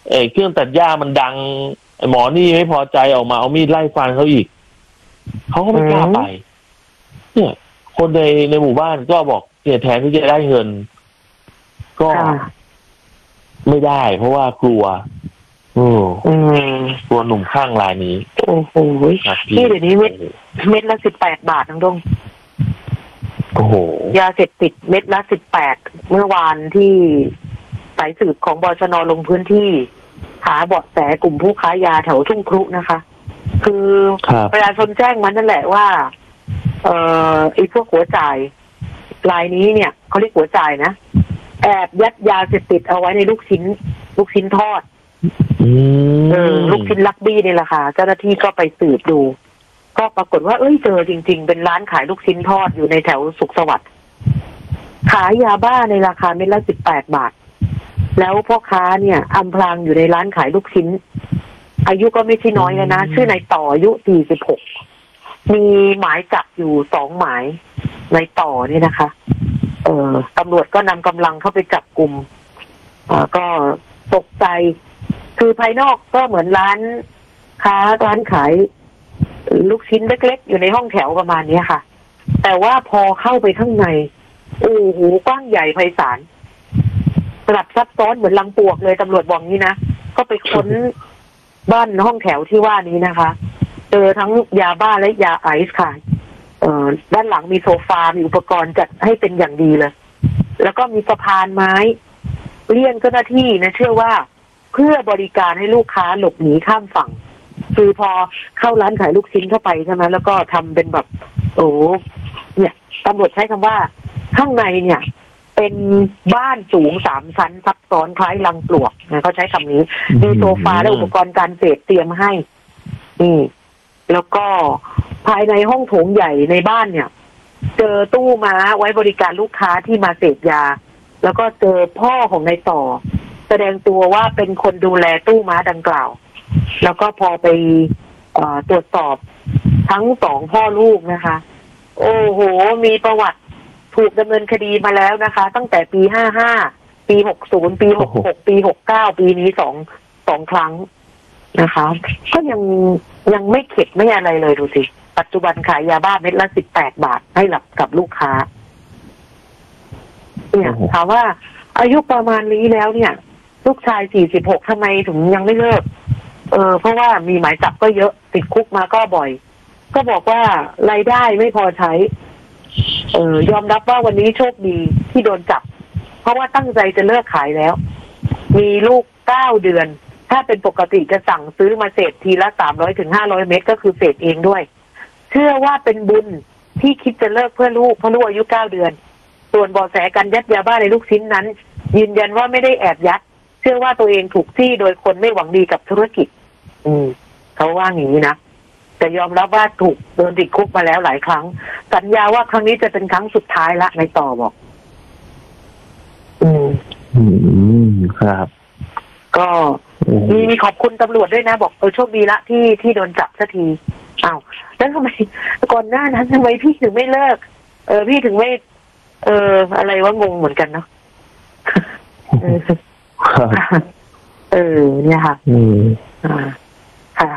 เครื่องตัดหญ้ามันดังหมอนี่ไม่พอใจออกมาเอามีดไล่ฟันเขาอีกเขาก็ไม่กล้าไปเนี่ยคนในหมู่บ้านก็บอกเนี่ยแทนที่จะได้เงินก็ไม่ได้เพราะว่ากลัวตัวหนุ่มข้างรายนี้โอ้โหนี่เดี๋ยวนี้เม็ดละ18 บาทน้องดงโอ้โหยาเสพติดเม็ดละ18เมื่อวานที่สายสืบของบชน.ลงพื้นที่หาเบาะแสกลุ่มผู้ค้ายาแถวทุ่งครุนะคะคือประชาชนแจ้งมันนั่นแหละว่าไอ้พวกหัวจ่ายรายนี้เนี่ยเขาเรียกหัวจ่ายนะแอบยัดยาเสพติดเอาไว้ในลูกชิ้นทอดลูกชิ้นลักบี้นี่แหละค่ะเจ้าหน้าที่ก็ไปสืบดูก็ปรากฏว่าเจอจริงๆเป็นร้านขายลูกชิ้นทอดอยู่ในแถวสุขสวัสดิ์ขายยาบ้าในราคาเม็ดละ18 บาทแล้วพ่อค้าเนี่ยอำพรางอยู่ในร้านขายลูกชิ้นอายุก็ไม่ใช่น้อยเลยนะชื่อนายต่ออายุ46มีหมายจับอยู่2 หมายนายต่อนี่นะคะตำรวจก็นำกำลังเข้าไปจับกลุ่มก็ตกใจคือภายนอกก็เหมือนร้านขายลูกชิ้นเล็กๆอยู่ในห้องแถวประมาณนี้ค่ะแต่ว่าพอเข้าไปข้างในโอ้โหกว้างใหญ่ไพศาลสลับซับซ้อนเหมือนลังปวกเลยตำรวจบอกนี้นะก็ไปค้นบ้านห้องแถวที่ว่านี้นะคะเจอทั้งยาบ้าและยาไอซ์ค่ะด้านหลังมีโซฟามีอุปกรณ์จัดให้เป็นอย่างดีเลยแล้วก็มีสะพานไม้เลี่ยงเจ้าหน้าที่นะเชื่อว่าเพื่อบริการให้ลูกค้าหลบหนีข้ามฝั่งคือพอเข้าร้านขายลูกชิ้นเข้าไปใช่ไหมแล้วก็ทำเป็นแบบเนี่ยตำรวจใช้คำว่าข้างในเนี่ยเป็นบ้านสูง3 ชั้นซับซ้อนคล้ายลังปลวกนะเขาใช้คำนี้มีโซฟาและอุปกรณ์การเสพเตรียมให้แล้วก็ภายในห้องโถงใหญ่ในบ้านเนี่ยเจอตู้ม้าไว้บริการลูกค้าที่มาเสพยาแล้วก็เจอพ่อของนายต่อแสดงตัวว่าเป็นคนดูแลตู้ม้าดังกล่าวแล้วก็พอไปตรวจสอบทั้ง2 พ่อลูกนะคะโอ้โหมีประวัติถูกดำเนินคดีมาแล้วนะคะตั้งแต่ปี55ปี60ปี66ปี69ปีนี้2 ครั้งนะคะก็ยังไม่เข็ดไม่อะไรเลยดูสิปัจจุบันขายยาบ้าเม็ดละ18 บาทให้หลับกับลูกค้าเนี่ยถามว่าอายุประมาณนี้แล้วเนี่ยลูกชาย46ทำไมถึงยังไม่เลิกเพราะว่ามีหมายจับก็เยอะติดคุกมาก็บ่อยก็บอกว่ารายได้ไม่พอใช้ยอมรับว่าวันนี้โชคดีที่โดนจับเพราะว่าตั้งใจจะเลิกขายแล้วมีลูก9 เดือนถ้าเป็นปกติจะสั่งซื้อมาเสพทีละ300 ถึง 500 เม็ดก็คือเสพเองด้วยเชื่อว่าเป็นบุญที่คิดจะเลิกเพื่อลูกเพราะลูกอายุ9 เดือนส่วนเบาะแสการยัดยาบ้าในลูกชิ้นนั้นยืนยันว่าไม่ได้แอบยัดเชื่อว่าตัวเองถูกจี้โดยคนไม่หวังดีกับธุรกิจเขาว่าอย่างนี้นะแต่ยอมรับว่าถูกโดนติดคุกมาแล้วหลายครั้งสัญญาว่าครั้งนี้จะเป็นครั้งสุดท้ายละในต่อบอกครับก็มีขอบคุณตำรวจด้วยนะบอกโชคดีละที่โดนจับสักทีอ้าวแล้วทำไมก่อนหน้านั้นทำไมพี่ถึงไม่เลิกพี่ถึงไม่อะไรว่างงเหมือนกันเนาะเนี่ยค่ะค่ะ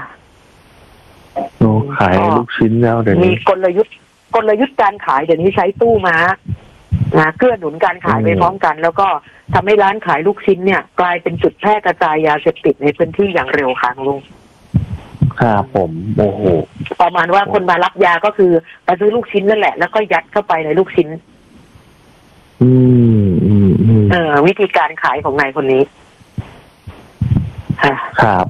ขายลูกชิ้นแล้วเดี๋ยวนี้มีกลยุทธ์การขายเดี๋ยวนี้ใช้ตู้ม้าเกื้อหนุนการขายไปพร้อมกันแล้วก็ทำให้ร้านขายลูกชิ้นเนี่ยกลายเป็นจุดแพร่กระจายยาเสพติดในพื้นที่อย่างเร็วค่ะลุงครับผมโอ้โหประมาณว่าคนมารับยาก็คือมาซื้อลูกชิ้นนั่นแหละแล้วก็ยัดเข้าไปในลูกชิ้นวิธีการขายของนายคนนี้ครับ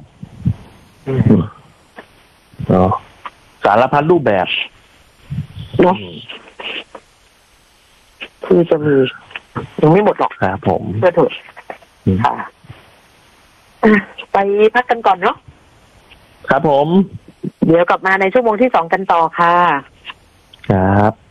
สารพัดรูปแบบเนาะคือจะมียังไม่หมดหรอกครับผมเพื่อเถอะค่ะไปพักกันก่อนเนาะครับผมเดี๋ยวกลับมาในชั่วโมงที่2กันต่อค่ะครับ